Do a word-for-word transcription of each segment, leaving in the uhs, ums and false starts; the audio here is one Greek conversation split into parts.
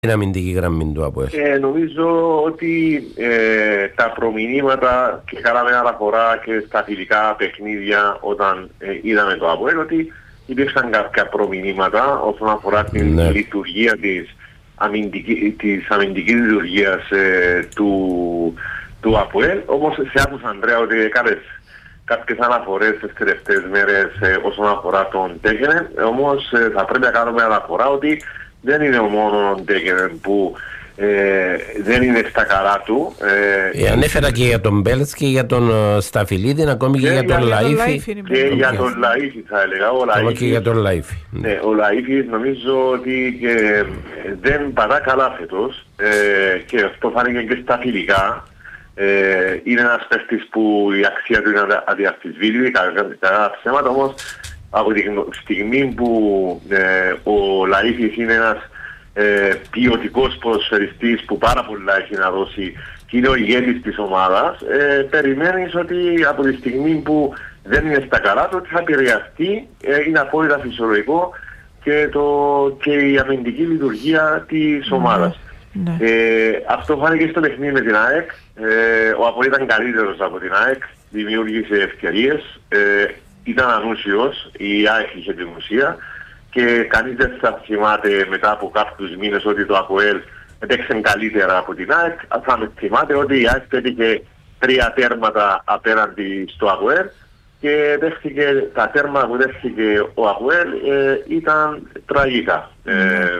την αμυντική γραμμή του ΑΠΟΕΛ. Ε, νομίζω ότι ε, τα προμηνύματα και κάναμε αναφορά και στα φιλικά παιχνίδια όταν ε, είδαμε το ΑΠΟΕΛ ότι υπήρξαν κάποια προμηνύματα όσον αφορά την ναι. λειτουργία της αμυντικής, της αμυντικής λειτουργίας ε, του, του ΑΠΟΕΛ. Όμως σε άκουσα, Ανδρέα, ότι έκανες κάποιες αναφορές τις τελευταίες μέρες ε, όσον αφορά τον Τέκενεν. Όμως ε, θα πρέπει να κάνουμε αναφορά ότι δεν είναι ο μόνο ο Τέκενεν που ε, δεν είναι στα καλά του. Ε, ε, ανέφερα και για τον Μπέλτς και για τον Σταφυλίδη, ακόμη και, και για τον Λαΐφη. Και για τον Λαΐφη θα έλεγα. Ο Λαΐφη, και για τον Λαΐφη. Ναι, ο Λαΐφης νομίζω ότι ε, δεν πατά καλά φέτος ε, και αυτό φάνηκε και στα φιλικά. Ε, είναι ένας παίκτης που η αξία του είναι αδιαφυσβήτητη, κατά ψέματα, όμως από τη στιγμή που ε, ο Λαΐφης είναι ένας ε, ποιοτικός ποδοσφαιριστής που πάρα πολλά έχει να δώσει και είναι ο ηγέτης της ομάδας, ε, περιμένεις ότι από τη στιγμή που δεν είναι στα καλά του ότι θα επηρεαστεί, ε, είναι απόλυτα φυσιολογικό και, το, και η αμυντική λειτουργία της ομάδας. Ναι. Ε, αυτό φάνηκε στο παιχνίδι με την ΑΕΚ. Ε, ο ΑΠΟΕΛ ήταν καλύτερος από την ΑΕΚ, δημιούργησε ευκαιρίες, ε, ήταν ανούσιος, η ΑΕΚ είχε την ουσία και κανείς δεν θα θυμάται μετά από κάποιους μήνες ότι το ΑΠΟΕΛ έπαιξε καλύτερα από την ΑΕΚ. Θα με θυμάται ότι η ΑΕΚ πέτυχε τρία τέρματα απέναντι στο ΑΠΟΕΛ και δέχτηκε, τα τέρματα που δέχτηκε ο ΑΠΟΕΛ ε, ήταν τραγικά. Ε,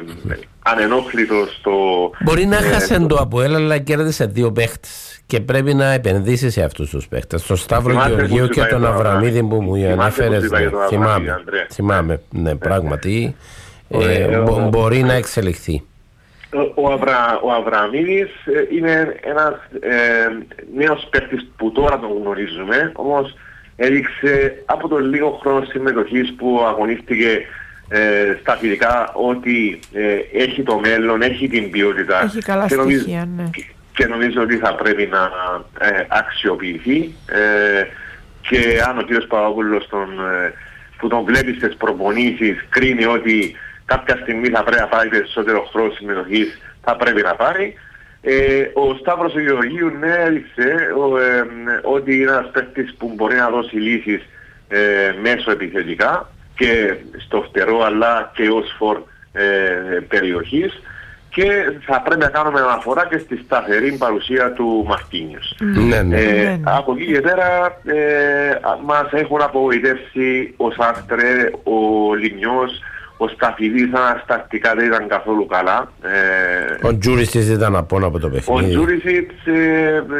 ανενόχλητος στο... Μπορεί να ε, χάσει το... το ΑΠΟΕΛ, αλλά κέρδισε δύο παίχτες και πρέπει να επενδύσει σε αυτούς τους παίχτες. Στον Σταύρο Γεωργίου και τον Αβραμίδη που μου ανέφερες. Θυμάμαι, θυμάμαι, ναι, πράγματι ε, μπο, μπορεί να εξελιχθεί. Ο, Αβρα, ο Αβραμίδης είναι ένας ε, νέος παίχτης που τώρα τον γνωρίζουμε, όμως έδειξε από τον λίγο χρόνο συμμετοχής που αγωνίστηκε ε, στα φιλικά ότι ε, έχει το μέλλον, έχει την ποιότητα. Έχει καλά και νομίζω, στοιχεία, ναι. Και νομίζω ότι θα πρέπει να ε, αξιοποιηθεί ε, και αν ο κ. Παπαδόπουλος τον, ε, που τον βλέπει στις προπονήσεις κρίνει ότι κάποια στιγμή θα πρέπει να πάρει περισσότερο χρόνο συμμετοχής, θα πρέπει να πάρει. Ε, ο Σταύρος Γεωργίου ναι έδειξε ε, ότι είναι ένας παίκτης που μπορεί να δώσει λύσεις ε, μέσω επιθετικά και στο φτερό αλλά και ως φορ ε, περιοχής και θα πρέπει να κάνουμε αναφορά και στη σταθερή παρουσία του Μαρτίνιος. Ναι, ναι. Ε, ναι. Από εκεί και πέρα ε, μας έχουν απογοητεύσει ο Σάστρε, ο Λιμιός, ο Σταφυλίδης αναστατικά δεν ήταν καθόλου καλά. Ε, ο Τζούρισιτς ήταν απόν από το παιχνίδι. Ο Τζούρισιτς ε, ε, ε,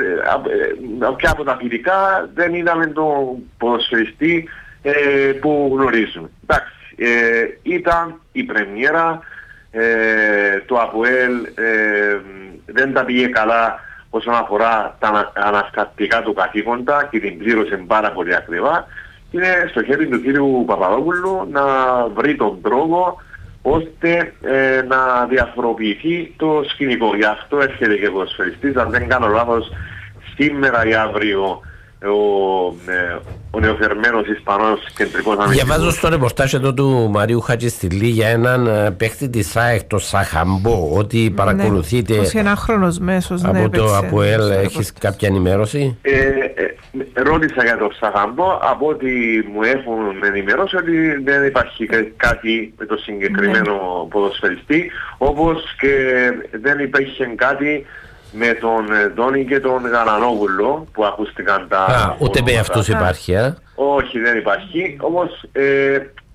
και από τα φιλικά δεν είδαμε τον ποδοσφαιριστή ε, που γνωρίζουμε. Εντάξει, ε, ήταν η πρεμιέρα, ε, το ΑΠΟΕΛ ε, δεν τα πήγε καλά όσον αφορά τα αναστατικά του καθήκοντα και την πλήρωσε πάρα πολύ ακριβά. Είναι στο χέρι του κύριου Παπαδόπουλου να βρει τον τρόπο ώστε ε, να διαφοροποιηθεί το σκηνικό. Γι' αυτό έρχεται και ο ποδοσφαιριστής, αν δεν κάνω λάθος, σήμερα ή αύριο ο, ε, ο νεοφερμένος Ισπανός κεντρικός αμυντικός. Διαβάζω στο ρεπορτάζ εδώ του Μαρίου Χατζηστηλή για έναν παίχτη της ΑΕΚ, το Σαχαμπό, ότι παρακολουθείτε εικοσιενάχρονος μέσος, από ναι, το ΑΠΟΕΛ. Έχεις κάποια ενημέρωση? Ε, ε, ρώτησα για το Σαχαμπό, από ό,τι μου έχουν ενημερώσει ότι δεν υπάρχει κάτι με το συγκεκριμένο ναι. ποδοσφαιριστή, όπως και δεν υπήρχε κάτι με τον Ντόνι και τον Γαλανόπουλο που ακούστηκαν τα... Α, ούτε με αυτούς υπάρχει, ε? Όχι, δεν υπάρχει, όμως ε,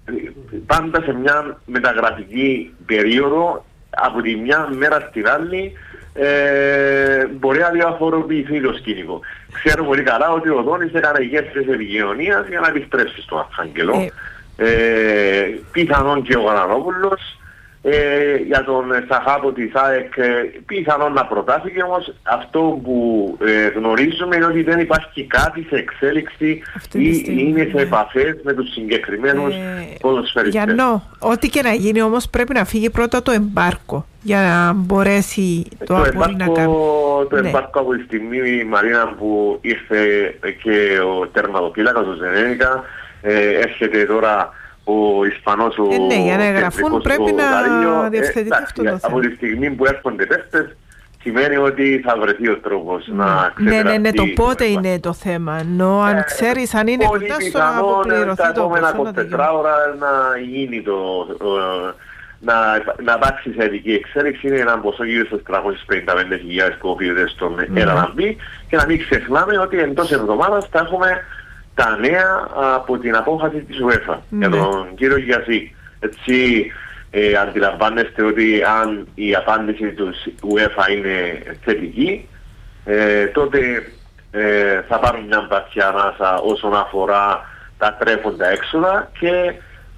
πάντα σε μια μεταγραφική περίοδο από τη μια μέρα στην άλλη ε, μπορεί να διαφοροποιηθεί το σκηνικό. Ξέρω πολύ καλά ότι ο Δόνης έκανε γέφυρες επικοινωνίας για να επιστρέψει στο Άγγελο. Ε, ε, πιθανόν και ο Γαλανόπουλος. Ε, για τον Σαχάπο της ΑΕΚ ε, πιθανόν να προτάθηκε, όμως αυτό που ε, γνωρίζουμε είναι ότι δεν υπάρχει κάτι σε εξέλιξη ή είναι σε επαφές με τους συγκεκριμένους ε, ποδοσφαιριστές. Γιάννο, ό,τι και να γίνει όμως πρέπει να φύγει πρώτα το εμπάρκο για να μπορέσει το, το ΑΠΟΕΛ να κάνει. Το ναι. εμπάρκο από τη στιγμή η Μαρίνα που ήρθε και ο τερματοφύλακας, ο Ζενένικα, ε, έρχεται τώρα ο Ισπανός, ο ε, ναι, για να εγγραφούν πρέπει να διευθετηθεί ε, αυτό το θέμα. Από τη στιγμή που έρχονται παίχτες, σημαίνει ότι θα βρεθεί ο τρόπος ναι. να ξεπεραστεί. Ναι, ναι, ναι, το πότε είναι το θέμα. Ενώ αν ε, ξέρεις αν είναι κοντά στο να αποπληρωθεί το ποσό. Τα επόμενα είκοσι τέσσερις ώρα να γίνει το... να, να υπάρξει σε ειδική εξέλιξη, είναι ένα ποσό γύρω στους τριακόσιες πενήντα πέντε χιλιάδες που οφείλεται στον mm. Ελλαναμπή, και να μην ξεχνάμε ότι εντός εβδομάδας θα έχουμε τα νέα από την απόφαση της UEFA mm. για τον κύριο Γιασί. Έτσι ε, αντιλαμβάνεστε ότι αν η απάντηση τους UEFA είναι θετική, ε, τότε ε, θα πάρουν μια βαθιά ανάσα όσον αφορά τα τρέχοντα έξοδα, και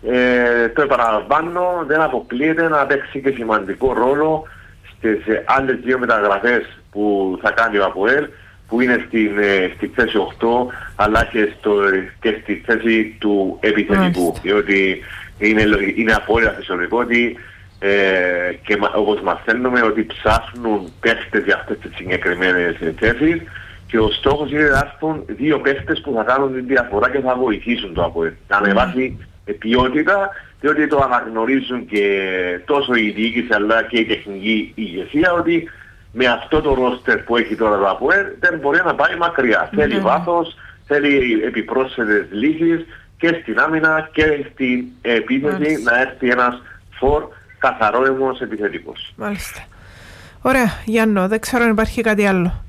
Ε, το επαναλαμβάνω, δεν αποκλείεται να παίξει και σημαντικό ρόλο στις άλλες δύο μεταγραφές που θα κάνει ο ΑΠΟΕΛ, που είναι στην, ε, στη θέση οκτώ αλλά και, στο, και στη θέση του επιθετικού, διότι είναι, είναι απόλυτα φυσιολογικό ότι ε, και όπως μαθαίνουμε ότι ψάχνουν παίχτες για αυτές τις συγκεκριμένες θέσεις, και ο στόχος είναι να έρθουν δύο παίχτες που θα κάνουν την διαφορά και θα βοηθήσουν το ΑΠΟΕΛ να ανεβάσει ποιότητα, διότι το αναγνωρίζουν και τόσο η διοίκηση αλλά και η τεχνική ηγεσία ότι με αυτό το ρόστερ που έχει τώρα το ΑΠΟΕΛ δεν μπορεί να πάει μακριά. Mm-hmm. Θέλει βάθος, θέλει επιπρόσθετες λύσεις και στην άμυνα και στην επίθεση, mm-hmm. να έρθει ένας φορ καθαρόαιμος επιθετικός. Μάλιστα. Ωραία, Γιάννο, δεν ξέρω αν υπάρχει κάτι άλλο.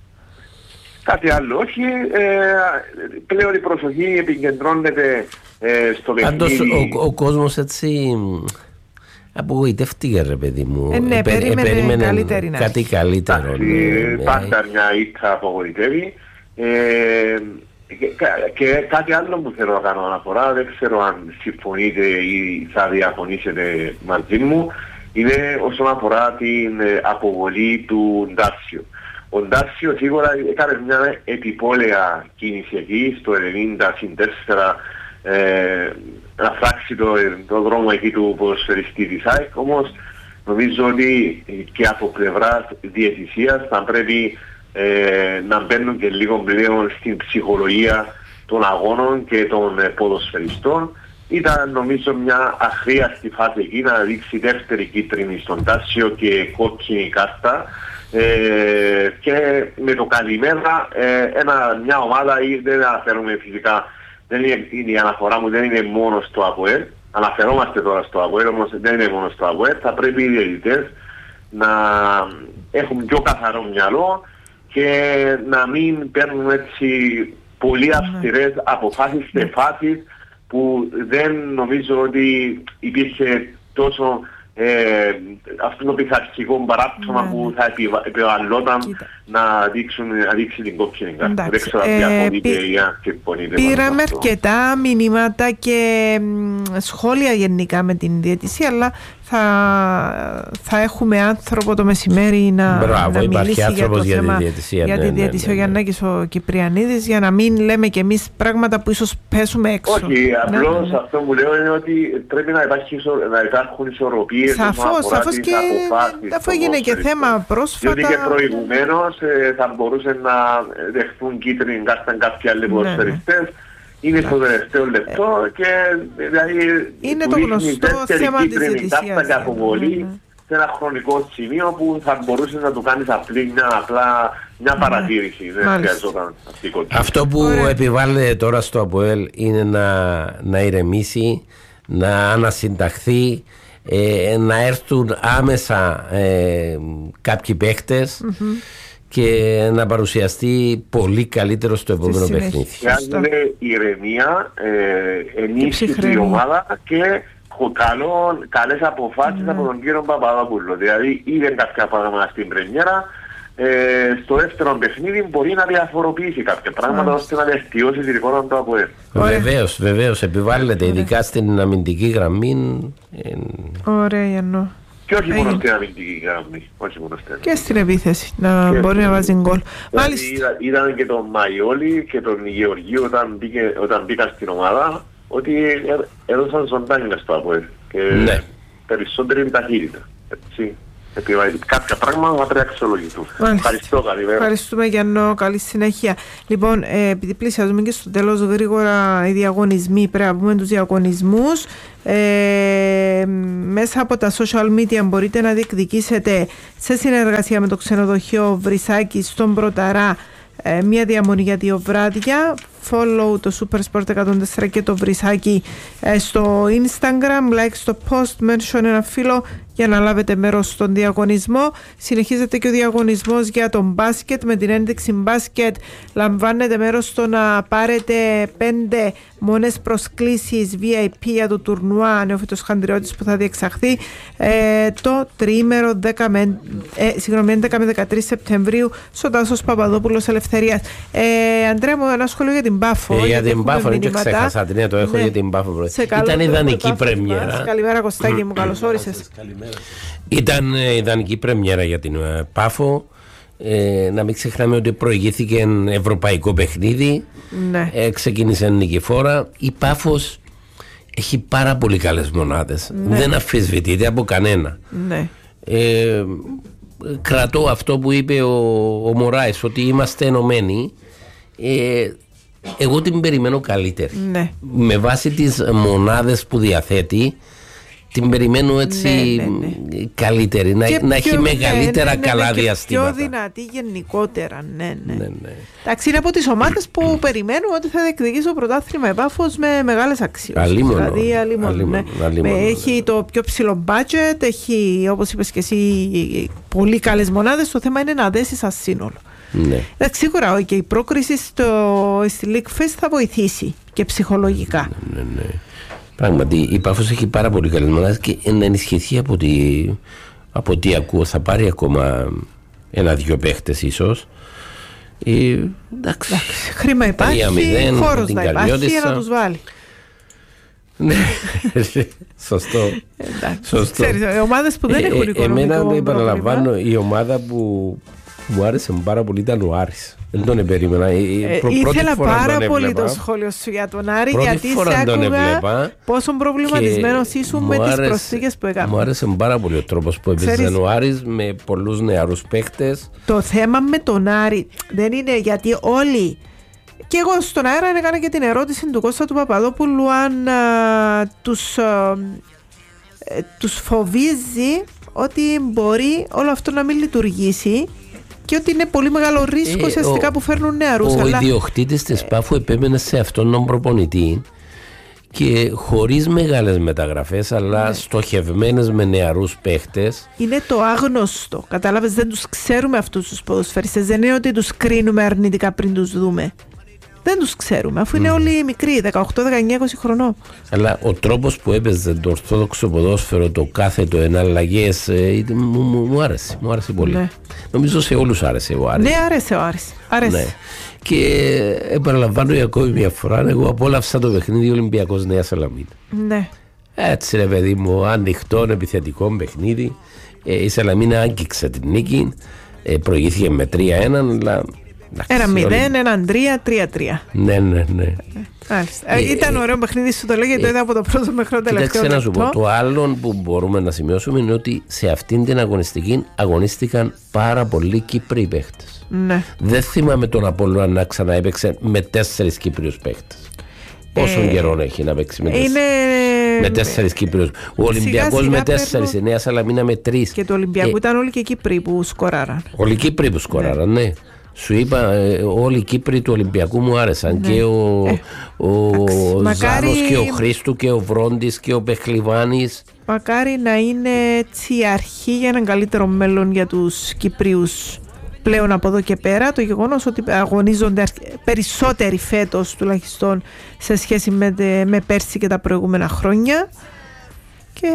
Κάτι άλλο όχι, ε, πλέον η προσοχή επικεντρώνεται ε, στο παιχνίδι. Ο, ο κόσμος έτσι απογοητεύτηκε ρε παιδί μου. Ε, ναι, ε, περίμενε, περίμενε καλύτερη κάτι καλύτερο. Ναι, πάντα μια ήττα απογοητεύει. Ε, και, και κάτι άλλο που θέλω να κάνω αναφορά, δεν ξέρω αν συμφωνείτε ή θα διαφωνήσετε μαζί μου, είναι όσον αφορά την αποβολή του Ντάσιο. Ο Ντάσιο σίγουρα έκανε μια επιπόλαια κίνηση εκεί στο ενενήντα συν τέσσερα, ε, να φράξει το, το δρόμο εκεί του ποδοσφαιριστή της ΑΕΚ, όμως νομίζω ότι και από πλευράς διαιτησίας θα πρέπει ε, να μπαίνουν και λίγο πλέον στην ψυχολογία των αγώνων και των ε, ποδοσφαιριστών. Ήταν νομίζω μια αχρίαστη φάση εκεί να δείξει δεύτερη κίτρινη στον Ντάσιο και κόκκινη κάρτα. Ε, και με το καλημέρα ε, ένα, μια ομάδα, δεν αναφέρουμε φυσικά, δεν είναι, η αναφορά μου δεν είναι μόνο στο ΑΠΟΕΛ, αναφερόμαστε τώρα στο ΑΠΟΕΛ, όμως δεν είναι μόνο στο ΑΠΟΕΛ, θα πρέπει οι διαιτητές να έχουν πιο καθαρό μυαλό και να μην παίρνουν έτσι πολύ αυστηρές αποφάσεις σε φάσεις που δεν νομίζω ότι υπήρχε τόσο Ε, αυτό το πειθαρχικό παράπτωμα ναι, που θα επιβαλλόταν να, δείξουν, να δείξει την κόκκινη κάρτα. Δεν ξέρω αν διαφωνείτε ή αν συμφωνείτε. Πήραμε αρκετά μηνύματα και σχόλια γενικά με την διαιτησία, αλλά θα, θα έχουμε άνθρωπο το μεσημέρι να, Μπράβο, να μιλήσει για το για θέμα τη διαιτησία, για ναι, τη διαιτησία, ναι, ναι, ναι. ο Γιαννάκης ο Κυπριανίδης, για να μην λέμε κι εμείς πράγματα που ίσως πέσουμε έξω. Όχι, απλώς ναι, ναι. αυτό που λέω είναι ότι πρέπει να, υπάρχει, να υπάρχουν ισορροπίες. Σαφώς, σαφώς, και αφού έγινε και θέμα πρόσφατα. Διότι και προηγουμένως ε, θα μπορούσαν να δεχθούν κίτρινη κάρτα κάποιοι άλλοι ποδοσφαιριστές. Είναι στο τελευταίο λεπτό και δηλαδή είναι το γνωστό θέμα της διαιτησίας και αποβολή σε ένα χρονικό σημείο που θα μπορούσε να του κάνεις απλή μια, απλά μια παρατήρηση. Δεν χρειαζόταν αυτή. Αυτό που Ωραία. επιβάλλεται τώρα στο ΑΠΟΕΛ είναι να, να ηρεμήσει, να ανασυνταχθεί, ε, να έρθουν άμεσα ε, κάποιοι παίχτες mm-hmm. και να παρουσιαστεί πολύ καλύτερο στο επόμενο παιχνίδι. Χρειάζεται ηρεμία, ε, ενίσχυση η ομάδα και καλό, καλές αποφάσεις mm. από τον κύριο Παπαδόπουλο. Δηλαδή είδε κάποια πράγματα στην πρεμιέρα, ε, στο δεύτερο παιχνίδι μπορεί να διαφοροποιήσει κάποια πράγματα mm. ώστε να βελτιώσει την εικόνα του ΑΠΟΕΛ. Βεβαίως, βεβαίως επιβάλλεται, ειδικά στην αμυντική γραμμή. Ε... Ωραία, Γιάννο. Και όχι μόνο στην αμυντική γραμμή, όχι μόνο στην και στην επίθεση, να και μπορεί να βάζει γκολ. Μάλιστα. Είδαμε και τον Μαϊόλη και τον Γεωργίου όταν, μπήκε, όταν μπήκαν στην ομάδα ότι έδωσαν ζωντάνια στο ΑΠΟΕΛ και ναι. περισσότερη ταχύτητα. Έτσι. επιβάλλει. Κάποια πράγματα θα πρέπει να αξιολογηθούν. Ευχαριστώ, καλημέρα. Ευχαριστούμε, Γιάννο, καλή συνέχεια. Λοιπόν, ε, επειδή πλησιάζουμε και στο τέλος γρήγορα οι διαγωνισμοί, πρέπει να πούμε τους διαγωνισμούς. Ε, μέσα από τα social media μπορείτε να διεκδικήσετε σε συνεργασία με το ξενοδοχείο Βρυσάκη στον Πρωταρά ε, μία διαμονή για δύο βράδια. Follow το Supersport εκατόν τέσσερα και το Βρυσάκη ε, στο Instagram, like στο post, mention ένα φίλο για να λάβετε μέρος στον διαγωνισμό. Συνεχίζεται και ο διαγωνισμός για τον μπάσκετ. Με την ένδειξη μπάσκετ λαμβάνετε μέρος στο να πάρετε πέντε μονές προσκλήσεις βι άι πι για το τουρνουά Νεόφυτος Χαντριώτης που θα διεξαχθεί ε, το τριήμερο δέκα με, ε, συγγνώμη, έντεκα με δεκατρείς Σεπτεμβρίου στο Τάσος Παπαδόπουλος Ελευθερίας. Ε, Αντρέα μου, ένα σχόλιο για την Πάφο. Ε, για την Πάφο, δεν ξέχασα. Ναι, το έχω ναι. για την Πάφο. Ήταν ιδανική πρεμιέρα. Καλημέρα, Κωστάκη μου, καλώς όρισες. Ήταν ιδανική πρεμιέρα για την Πάφο. Ε, να μην ξεχνάμε ότι προηγήθηκε ευρωπαϊκό παιχνίδι. Ναι. Ε, ξεκίνησε νικηφόρα. Η Πάφος έχει πάρα πολύ καλές μονάδες. Ναι. Δεν αμφισβητείται από κανένα. Ναι. Ε, κρατώ αυτό που είπε ο, ο Μωράης, ότι είμαστε ενωμένοι. Ε, εγώ την περιμένω καλύτερη. Ναι. Με βάση τις μονάδες που διαθέτει, την περιμένω έτσι ναι, ναι, ναι. καλύτερη, να, να έχει μεγαλύτερα ναι, ναι, καλά ναι, και διαστήματα. Πιο δυνατή γενικότερα, ναι, ναι. ναι, ναι. Εντάξει, είναι από τις ομάδες που περιμένουμε ότι θα διεκδικήσει το πρωτάθλημα Πάφος με μεγάλες αξίες. Αλίμονο. Δηλαδή, αλίμονο, ναι. Έχει το πιο ψηλό budget, έχει, όπως είπες και εσύ, πολύ καλές μονάδες. Το θέμα είναι να δέσει σαν σύνολο. Ναι. Εντάξει, σίγουρα και η πρόκριση στο, στη League Fest θα βοηθήσει και ψυχολογικά. Ναι, ναι, ναι. Πράγματι, η Πάφος έχει πάρα πολύ καλές μονάδες και να ενισχυθεί από ό,τι από τι ακούω. Θα πάρει ακόμα ένα-δυο παίχτες ίσως. Ε, εντάξει. εντάξει. Χρήμα υπάρχει, χώρος να υπάρχει για να τους βάλει. Ναι, σωστό. σωστό. Ξέρεις, οι ομάδες που δεν έχουν οικονομικό Εμένα, πρόβλημα. επαναλαμβάνω, η ομάδα που μου άρεσε πάρα πολύ ήταν ο Άρης. Δεν τον περίμενα. Ε, Προ, ήθελα πάρα πολύ το σχόλιο σου για τον Άρη, πρώτη γιατί σε άκουγα πόσο προβληματισμένος ήσουν με τις προσθήκες που έκανα. Μου άρεσε πάρα πολύ ο τρόπος που έπαιζε ο Άρης με πολλούς νεαρούς παίκτες. Το θέμα με τον Άρη δεν είναι γιατί όλοι. Και εγώ στον αέρα έκανα και την ερώτηση του Κώστα του Παπαδόπουλου αν α, τους, α, ε, τους φοβίζει ότι μπορεί όλο αυτό να μην λειτουργήσει και ότι είναι πολύ μεγάλο ρίσκο ε, ουσιαστικά ο, που φέρνουν νεαρούς. Ο αλλά... ιδιοκτήτης της Πάφου επέμενε σε αυτόν τον προπονητή και χωρίς μεγάλες μεταγραφές, αλλά ναι. στοχευμένες με νεαρούς παίχτες. Είναι το άγνωστο. Κατάλαβες, δεν τους ξέρουμε αυτούς τους ποδοσφαιριστές. Δεν είναι ότι τους κρίνουμε αρνητικά πριν τους δούμε. Δεν τους ξέρουμε, αφού είναι mm. όλοι μικροί, δεκαοκτώ, δεκαεννιά, είκοσι χρονών. Αλλά ο τρόπος που έπαιζε το ορθόδοξο ποδόσφαιρο, το κάθετο, εναλλαγές, ε, μου, μου, μου άρεσε, μου άρεσε πολύ. Ναι. Νομίζω σε όλους άρεσε ο Άρης. Ναι, άρεσε ο Άρης. Άρεσε. Ναι. Και επαναλαμβάνω για ακόμη μια φορά, εγώ απόλαυσα το παιχνίδι Ολυμπιακός Νέα Σαλαμίνα. Ναι. Έτσι ρε παιδί μου, ανοιχτό, επιθετικό παιχνίδι. Ε, η Σαλαμίνα άγγιξε την νίκη, ε, προηγήθηκε με τρία ένα, αλλά... Ένα μηδέν, έναν τρία, τρία τρία. Ναι, ναι, ναι. Ε, Ήταν ωραίο παιχνίδι, σου το λέω γιατί το είδα από το πρώτο μέχρι το τελευταίο. Κοίταξε να σου πω, το άλλο που μπορούμε να σημειώσουμε είναι ότι σε αυτήν την αγωνιστική αγωνίστηκαν πάρα πολλοί Κύπροι παίχτες. Ναι. Δεν θυμάμαι τον Απόλλωνα να ξαναέπαιξε με τέσσερις Κύπριους παίχτες. Πόσο ε, καιρό έχει να παίξει με τέσσερις, είναι... με τέσσερις Κύπριους. Ο Ολυμπιακός με τέσσερις, η Νέα Σαλαμίνα με τρεις. Και το Ολυμπιακού ε, ήταν όλοι και Κύπροι που σκοράραν. Όλοι οι Κύπροι που σκοράραν, ναι. ναι. Σου είπα, ε, όλοι οι Κύπροι του Ολυμπιακού μου άρεσαν. Ναι. Και ο, ε, ο, ο μακάρι... Ζάνος και ο Χρήστου και ο Βρόντις και ο Πεχλιβάνης. Μακάρι να είναι έτσι η αρχή για έναν καλύτερο μέλλον για τους Κυπρίους πλέον από εδώ και πέρα. Το γεγονός ότι αγωνίζονται περισσότεροι φέτος τουλάχιστον σε σχέση με, με πέρσι και τα προηγούμενα χρόνια. Και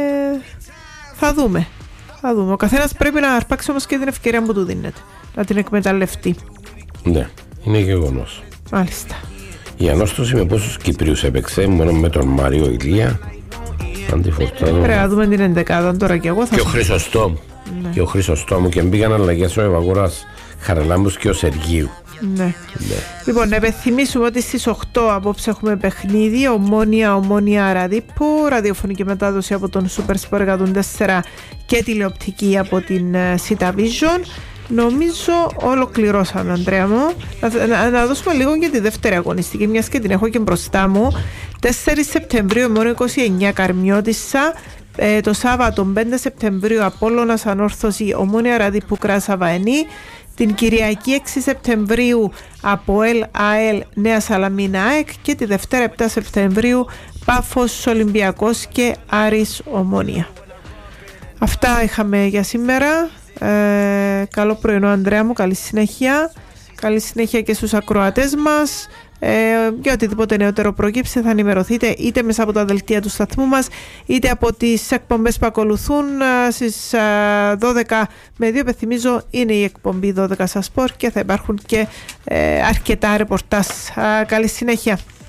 θα δούμε. Θα δούμε. Ο καθένας πρέπει να αρπάξει όμως και την ευκαιρία που του δίνεται. Να την εκμεταλλευτεί. Ναι, είναι γεγονός. Μάλιστα. Η ανώστοση με πόσους Κυπρίους έπαιξε, μόνο με τον Μάριο Ηλία. Πρέπει να δούμε την ενδεκάδα τώρα και εγώ θα και ο Χρυσοστόμου. Ναι. Και ο Χρυσοστόμου και μπήκαν αλλαγές ο Ευαγόρας Χαραλάμπους και ο Σεργίου. Ναι. Ναι. Λοιπόν, να υπενθυμίσουμε ότι στις οκτώ απόψε έχουμε παιχνίδι, Ομόνοια, Ομόνοια Ραδίππου, ραδιοφωνική μετάδοση από τον Super Sport εκατόν τέσσερα και τηλεοπτική από την Sita Vision. Νομίζω ολοκληρώσαμε, Ανδρέα μου. Να, να, να δώσουμε λίγο και τη δεύτερη αγωνιστική, μιας και την έχω και μπροστά μου. τέσσερις Σεπτεμβρίου, μόνο είκοσι εννιά Καρμιώτισσα. Ε, το Σάββατο πέντε Σεπτεμβρίου, Απόλλωνας Ανόρθωση, Ομόνοια Ραδίππου Κράσα Βαενή. Την Κυριακή έξι Σεπτεμβρίου, ΑΠΟΕΛ ΑΕΛ Νέα Σαλαμίνα ΑΕΚ. Και τη Δευτέρα επτά Σεπτεμβρίου, Πάφος Ολυμπιακός και Άρης Ομόνοια. Αυτά είχαμε για σήμερα. Ε, καλό πρωινό, Ανδρέα μου, καλή συνέχεια. Καλή συνέχεια και στους ακροατές μας. Ε, για οτιδήποτε νεότερο προκύψει θα ενημερωθείτε είτε μέσα από τα δελτία του σταθμού μας, είτε από τις εκπομπές που ακολουθούν. Στις δώδεκα με δύο, πεθυμίζω, είναι η εκπομπή δώδεκα στα σπορ και θα υπάρχουν και ε, αρκετά ρεπορτάζ. Καλή συνέχεια.